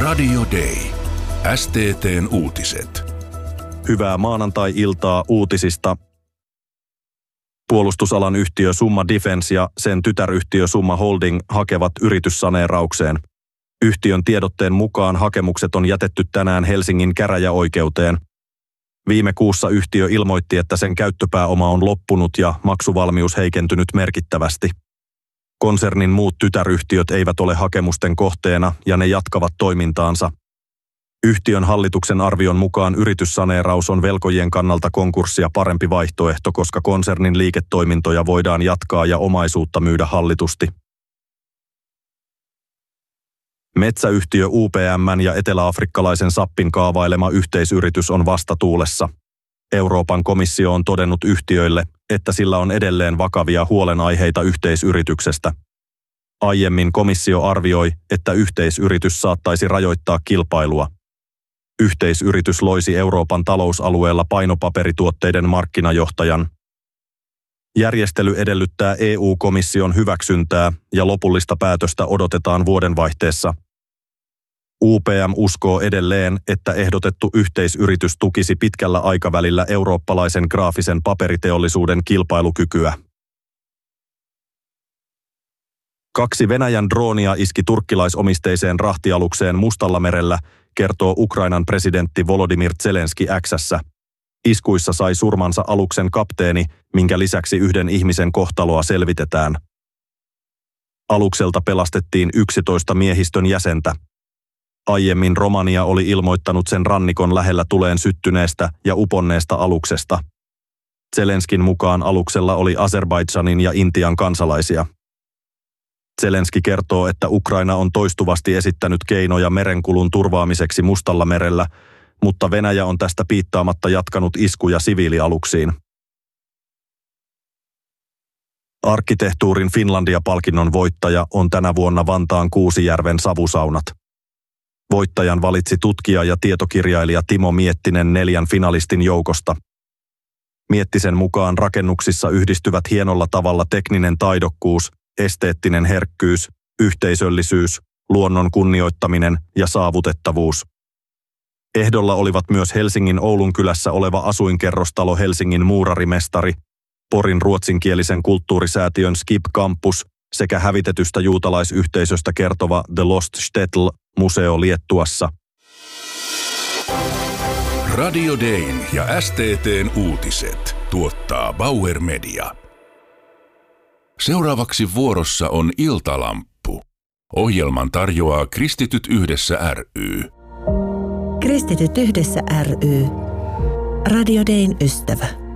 Radio Day. STT:n uutiset. Hyvää maanantai-iltaa uutisista. Puolustusalan yhtiö Summa Defence ja sen tytäryhtiö Summa Holding hakevat yrityssaneeraukseen. Yhtiön tiedotteen mukaan hakemukset on jätetty tänään Helsingin käräjäoikeuteen. Viime kuussa yhtiö ilmoitti, että sen käyttöpääoma on loppunut ja maksuvalmius heikentynyt merkittävästi. Konsernin muut tytäryhtiöt eivät ole hakemusten kohteena ja ne jatkavat toimintaansa. Yhtiön hallituksen arvion mukaan yrityssaneeraus on velkojien kannalta konkurssia parempi vaihtoehto, koska konsernin liiketoimintoja voidaan jatkaa ja omaisuutta myydä hallitusti. Metsäyhtiö UPM:n ja eteläafrikkalaisen Sappin kaavailema yhteisyritys on vastatuulessa. Euroopan komissio on todennut yhtiöille, että sillä on edelleen vakavia huolenaiheita yhteisyrityksestä. Aiemmin komissio arvioi, että yhteisyritys saattaisi rajoittaa kilpailua. Yhteisyritys loisi Euroopan talousalueella painopaperituotteiden markkinajohtajan. Järjestely edellyttää EU-komission hyväksyntää ja lopullista päätöstä odotetaan vuodenvaihteessa. UPM uskoo edelleen, että ehdotettu yhteisyritys tukisi pitkällä aikavälillä eurooppalaisen graafisen paperiteollisuuden kilpailukykyä. 2 Venäjän droonia iski turkkilaisomisteiseen rahtialukseen Mustallamerellä, kertoo Ukrainan presidentti Volodymyr Zelenski X:ssä. Iskuissa sai surmansa aluksen kapteeni, minkä lisäksi yhden ihmisen kohtaloa selvitetään. Alukselta pelastettiin 11 miehistön jäsentä. Aiemmin Romania oli ilmoittanut sen rannikon lähellä tuleen syttyneestä ja uponneesta aluksesta. Zelenskin mukaan aluksella oli Azerbaidžanin ja Intian kansalaisia. Zelenski kertoo, että Ukraina on toistuvasti esittänyt keinoja merenkulun turvaamiseksi Mustallamerellä, mutta Venäjä on tästä piittaamatta jatkanut iskuja siviilialuksiin. Arkkitehtuurin Finlandia-palkinnon voittaja on tänä vuonna Vantaan Kuusijärven savusaunat. Voittajan valitsi tutkija ja tietokirjailija Timo Miettinen 4 finalistin joukosta. Miettisen mukaan rakennuksissa yhdistyvät hienolla tavalla tekninen taidokkuus, esteettinen herkkyys, yhteisöllisyys, luonnon kunnioittaminen ja saavutettavuus. Ehdolla olivat myös Helsingin Oulunkylässä oleva asuinkerrostalo Helsingin muurarimestari, Porin ruotsinkielisen kulttuurisäätiön Skip Campus sekä hävitetystä juutalaisyhteisöstä kertova The Lost Shtetl-museo Liettuassa. Radio Dayn ja STT:n uutiset tuottaa Bauer Media. Seuraavaksi vuorossa on Iltalamppu. Ohjelman tarjoaa Kristityt Yhdessä ry. Kristityt Yhdessä ry. Radio Dayn ystävä.